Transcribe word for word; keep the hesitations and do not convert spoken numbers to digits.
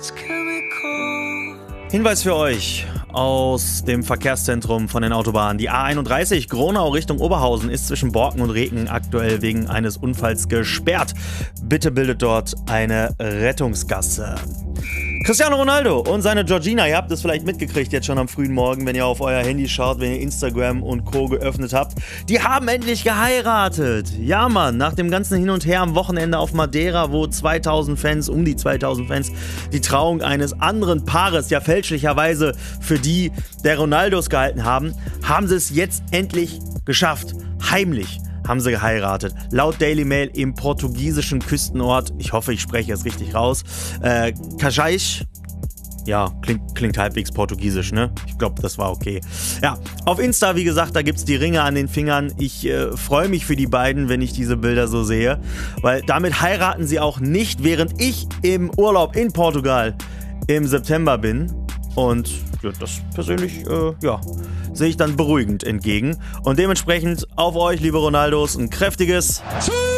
Hinweis für euch aus dem Verkehrszentrum von den Autobahnen. Die A einunddreißig Gronau Richtung Oberhausen ist zwischen Borken und Reken aktuell wegen eines Unfalls gesperrt. Bitte bildet dort eine Rettungsgasse. Cristiano Ronaldo und seine Georgina, ihr habt es vielleicht mitgekriegt jetzt schon am frühen Morgen, wenn ihr auf euer Handy schaut, wenn ihr Instagram und Co. geöffnet habt. Die haben endlich geheiratet. Ja Mann, nach dem ganzen Hin und Her am Wochenende auf Madeira, wo zweitausend Fans, um die zweitausend Fans, die Trauung eines anderen Paares, ja fälschlicherweise für die der Ronaldos gehalten haben, haben sie es jetzt endlich geschafft. Heimlich haben sie geheiratet. Laut Daily Mail im portugiesischen Küstenort, ich hoffe, ich spreche es richtig raus, äh, Cascais. Ja, klingt, klingt halbwegs portugiesisch, ne? Ich glaube, das war okay. Ja, auf Insta, wie gesagt, da gibt's die Ringe an den Fingern. Ich äh, freue mich für die beiden, wenn ich diese Bilder so sehe, weil damit heiraten sie auch nicht, während ich im Urlaub in Portugal im September bin. Und ja, das persönlich, äh, ja, sehe ich dann beruhigend entgegen. Und dementsprechend auf euch, liebe Ronaldos, ein kräftiges Tschüss!